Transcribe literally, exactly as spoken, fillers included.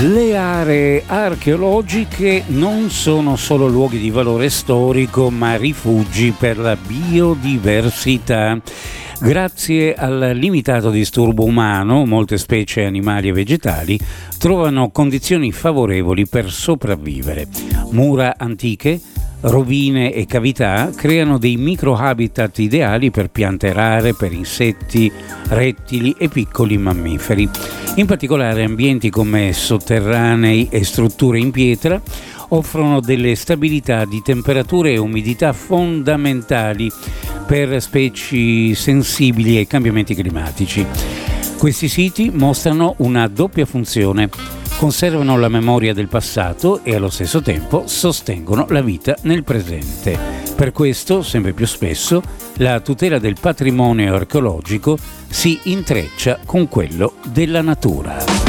Le aree archeologiche non sono solo luoghi di valore storico, ma rifugi per la biodiversità. Grazie al limitato disturbo umano, molte specie animali e vegetali trovano condizioni favorevoli per sopravvivere. Mura antiche, rovine e cavità creano dei microhabitat ideali per piante rare, per insetti, rettili e piccoli mammiferi. In particolare ambienti come sotterranei e strutture in pietra offrono delle stabilità di temperature e umidità fondamentali per specie sensibili ai cambiamenti climatici. Questi siti mostrano una doppia funzione: conservano la memoria del passato e allo stesso tempo sostengono la vita nel presente. Per questo, sempre più spesso, la tutela del patrimonio archeologico si intreccia con quello della natura.